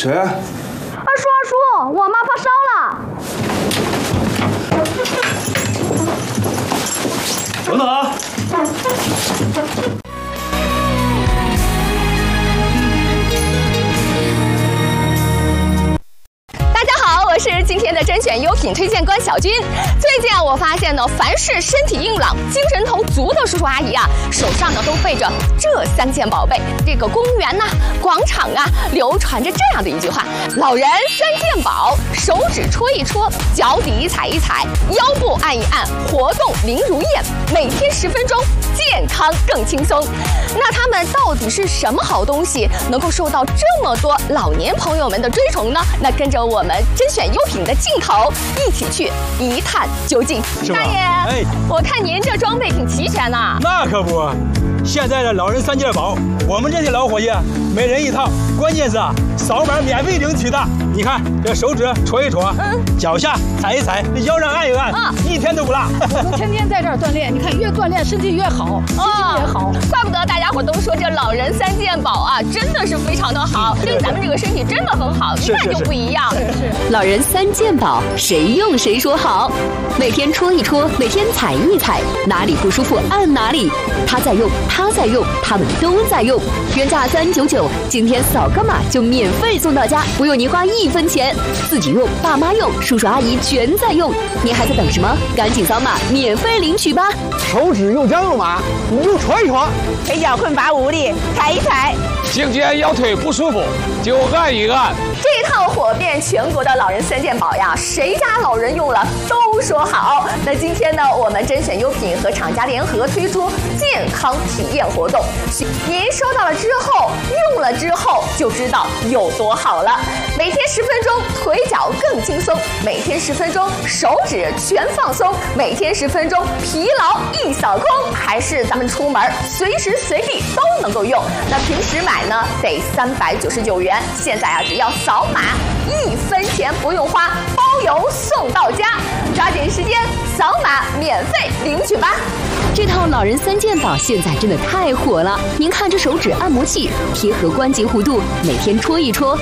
谁？ 二叔，我妈发烧了。 等等啊！ 我是今天的甄选优品推荐官小军。最近我发现呢，凡是身体硬朗、精神头足的叔叔阿姨啊，手上呢都背着这3件宝贝。这个公园呐、广场啊，流传着这样的一句话：老人3件宝，手指戳一戳，脚底踩一踩，腰部按一按，活动灵如燕，每天10分钟，健康更轻松。那他们到底是什么好东西，能够受到这么多老年朋友们的追崇呢？那跟着我们甄选优品的镜头一起去一探究竟。大爷， 哎， 我看您这装备挺齐全呐。 那可不，现在的老人3件宝，我们这些老伙计每人1套，关键是扫码免费领取的。你看这手指戳一戳，脚下踩一踩，腰上按一按，一天都不落。 我们天天在这儿锻炼，你看越锻炼身体越好，心情也好。 怪不得大家伙都说这老人3件宝啊，真的是非常的好，对咱们这个身体真的很好，一看就不一样。 老人3件宝，谁用谁说好。每天戳一戳，每天踩一踩，哪里不舒服按哪里。他在用，他在用，他们都在用。原价399，今天扫个码就免费送到家，不用您花1分钱。自己用，爸妈用，叔叔阿姨全在用。您还在等什么？赶紧扫码免费领取吧！ 手指用姜用麻，你就戳一戳； 腿脚困乏无力，踩一踩； 颈肩腰腿不舒服，就按一按。 这套火遍全国的老人3件宝呀，谁家老人用了都说好。那今天呢，我们甄选优品和厂家联合推出健康体验活动，您收到了之后，用了之后就知道有多好了。每天10分钟，腿脚更轻松；每天10分钟，手指全放松；每天10分钟，疲劳一扫空。还是咱们出门随时随地都能够用。那平时买呢得399元，现在啊只要扫码1分钱不用花，包邮送到家。抓紧时间扫码免费领取吧！ 这套老人3件宝现在真的太火了，您看这手指按摩器，贴合关节弧度，每天戳一戳。